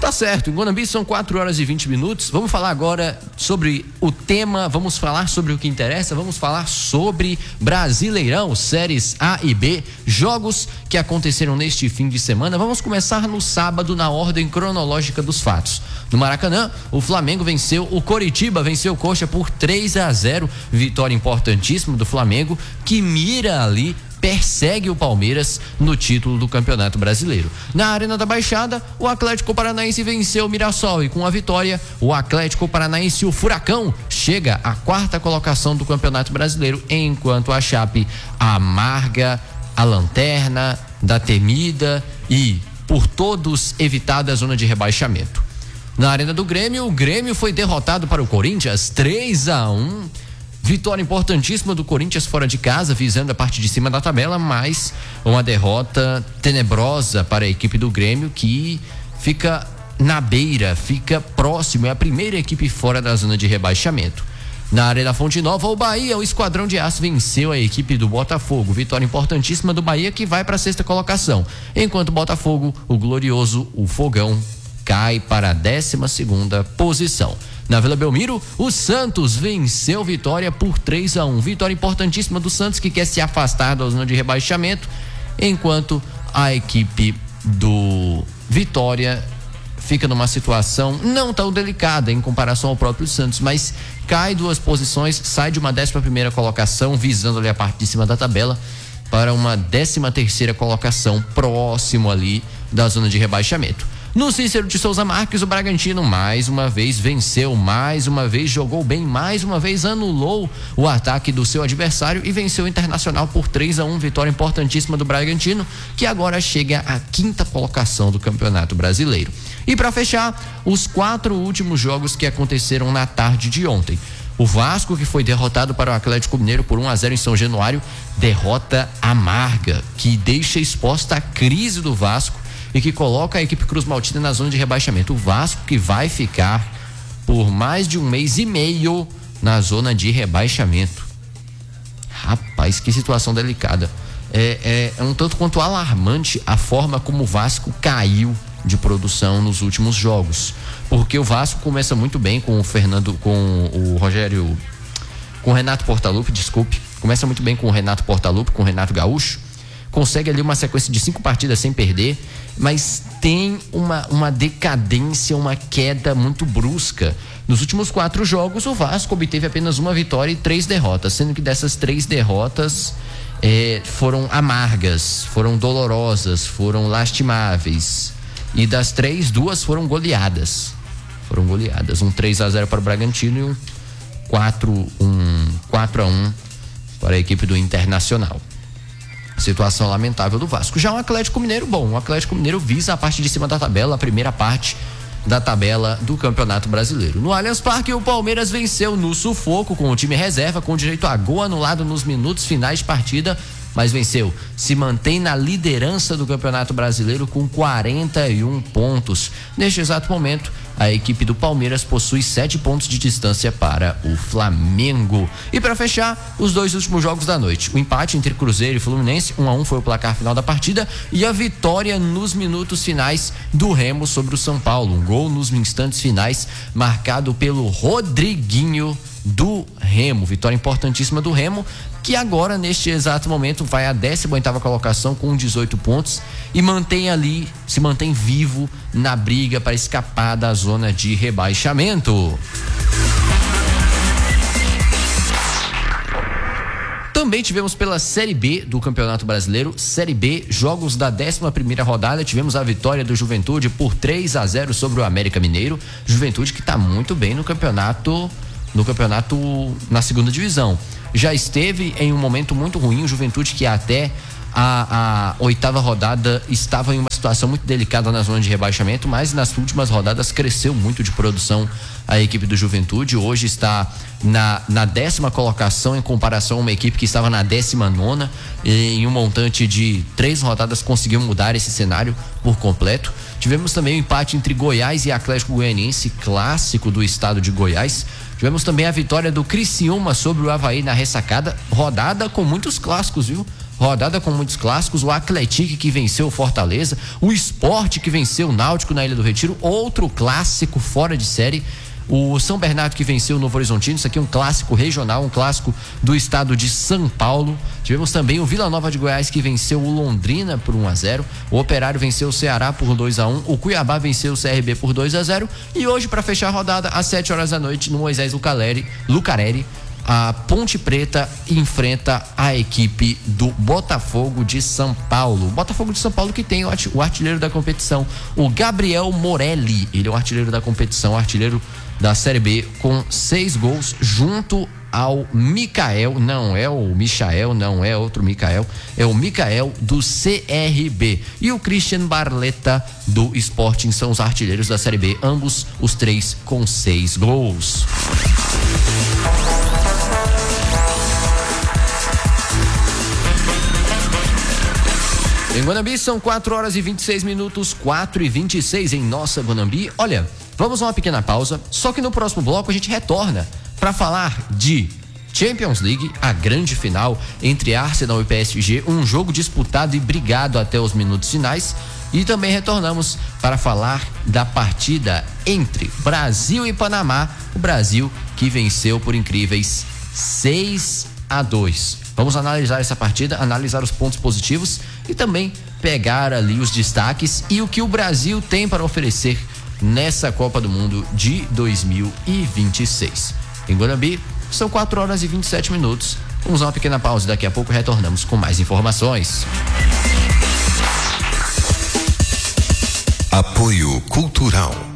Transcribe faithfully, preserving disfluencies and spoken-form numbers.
Tá certo, em Guanambi são quatro horas e vinte minutos. Vamos falar agora sobre o tema, vamos falar sobre o que interessa, vamos falar sobre Brasileirão, séries A e B, jogos que aconteceram neste fim de semana. Vamos começar no sábado, na ordem cronológica dos fatos. No Maracanã, o Flamengo venceu o Coritiba, venceu o Coxa por três a zero, vitória importantíssima do Flamengo, que mira ali, persegue o Palmeiras no título do Campeonato Brasileiro. Na Arena da Baixada, o Atlético Paranaense venceu o Mirassol e com a vitória, o Atlético Paranaense, o Furacão, chega à quarta colocação do Campeonato Brasileiro, enquanto a Chape amarga a lanterna da temida e, por todos, evitada a zona de rebaixamento. Na Arena do Grêmio, o Grêmio foi derrotado para o Corinthians três a um. Vitória importantíssima do Corinthians fora de casa, visando a parte de cima da tabela, mas uma derrota tenebrosa para a equipe do Grêmio, que fica na beira, fica próximo, é a primeira equipe fora da zona de rebaixamento. Na Arena Fonte Nova, o Bahia, o Esquadrão de Aço, venceu a equipe do Botafogo. Vitória importantíssima do Bahia, que vai para a sexta colocação. Enquanto o Botafogo, o glorioso, o Fogão, cai para a décima segunda posição. Na Vila Belmiro, o Santos venceu Vitória por três a um. Vitória importantíssima do Santos, que quer se afastar da zona de rebaixamento, enquanto a equipe do Vitória fica numa situação não tão delicada em comparação ao próprio Santos, mas cai duas posições, sai de uma décima primeira colocação, visando ali a parte de cima da tabela, para uma décima terceira colocação, próximo ali da zona de rebaixamento. No Cícero de Souza Marques, o Bragantino mais uma vez venceu, mais uma vez jogou bem, mais uma vez anulou o ataque do seu adversário e venceu o Internacional por três a um, vitória importantíssima do Bragantino, que agora chega à quinta colocação do Campeonato Brasileiro. E para fechar, os quatro últimos jogos que aconteceram na tarde de ontem. O Vasco, que foi derrotado para o Atlético Mineiro por um a zero em São Januário, derrota amarga, que deixa exposta a crise do Vasco e que coloca a equipe Cruz Maltina na zona de rebaixamento. O Vasco, que vai ficar por mais de um mês e meio na zona de rebaixamento. Rapaz, que situação delicada. É, é, é um tanto quanto alarmante a forma como o Vasco caiu de produção nos últimos jogos, porque o Vasco começa muito bem com o Fernando, com o Rogério, com o Renato Portaluppi, desculpe, começa muito bem com o Renato Portaluppi, com o Renato Gaúcho, consegue ali uma sequência de cinco partidas sem perder, mas tem uma, uma decadência, uma queda muito brusca. Nos últimos quatro jogos, o Vasco obteve apenas uma vitória e três derrotas, sendo que dessas três derrotas eh, foram amargas, foram dolorosas, foram lastimáveis. E das três, duas foram goleadas. Foram goleadas. Um três a zero para o Bragantino e um quatro a um para a equipe do Internacional. Situação lamentável do Vasco. Já o Atlético Mineiro, bom, o Atlético Mineiro visa a parte de cima da tabela, a primeira parte da tabela do Campeonato Brasileiro. No Allianz Parque, o Palmeiras venceu no sufoco com o time reserva, com direito a gol anulado nos minutos finais de partida, mas venceu. Se mantém na liderança do Campeonato Brasileiro com quarenta e um pontos. Neste exato momento, a equipe do Palmeiras possui sete pontos de distância para o Flamengo. E para fechar, os dois últimos jogos da noite. O empate entre Cruzeiro e Fluminense, um a um foi o placar final da partida, e a vitória nos minutos finais do Remo sobre o São Paulo. Um gol nos instantes finais, marcado pelo Rodriguinho do Remo. Vitória importantíssima do Remo, que agora, neste exato momento, vai à décima oitava colocação com dezoito pontos e mantém ali, se mantém vivo na briga para escapar da zona de rebaixamento. Também tivemos pela Série B do Campeonato Brasileiro, Série B, jogos da décima primeira rodada, tivemos a vitória do Juventude por três a zero sobre o América Mineiro. Juventude que está muito bem no campeonato, no campeonato na segunda divisão. Já esteve em um momento muito ruim, o Juventude que até a, a oitava rodada estava em uma situação muito delicada na zona de rebaixamento, mas nas últimas rodadas cresceu muito de produção a equipe do Juventude. Hoje está na, na décima colocação em comparação a uma equipe que estava na décima nona, e em um montante de três rodadas conseguiu mudar esse cenário por completo. Tivemos também o empate entre Goiás e Atlético Goianiense, clássico do estado de Goiás. Tivemos também a vitória do Criciúma sobre o Avaí na ressacada, rodada com muitos clássicos, viu? rodada com muitos clássicos, o Atlético que venceu o Fortaleza, o Sport que venceu o Náutico na Ilha do Retiro, outro clássico fora de série, o São Bernardo que venceu o Novo Horizontino, isso aqui é um clássico regional, um clássico do estado de São Paulo. Tivemos também o Vila Nova de Goiás que venceu o Londrina por um a zero, o Operário venceu o Ceará por dois a um, o Cuiabá venceu o C R B por dois a zero e hoje, para fechar a rodada, às sete horas da noite, no Moisés Lucarelli, Lucarelli, a Ponte Preta enfrenta a equipe do Botafogo de São Paulo. Botafogo de São Paulo que tem o artilheiro da competição, o Gabriel Morelli. Ele é o artilheiro da competição, artilheiro da Série B, com seis gols, junto ao Mikael, não é o Michael, não é outro Mikael, é o Mikael do C R B. E o Christian Barletta do Sporting são os artilheiros da Série B, ambos os três com seis gols. Em Guanambi são quatro horas e vinte e seis minutos, quatro e vinte e seis em nossa Guanambi. Olha, vamos a uma pequena pausa, só que no próximo bloco a gente retorna para falar de Champions League, a grande final entre Arsenal e P S G, um jogo disputado e brigado até os minutos finais. E também retornamos para falar da partida entre Brasil e Panamá, o Brasil que venceu por incríveis seis a dois. Vamos analisar essa partida, analisar os pontos positivos e também pegar ali os destaques e o que o Brasil tem para oferecer nessa Copa do Mundo de dois mil e vinte e seis. Em Guanambi, são quatro horas e vinte e sete minutos. Vamos a uma pequena pausa e daqui a pouco retornamos com mais informações. Apoio Cultural.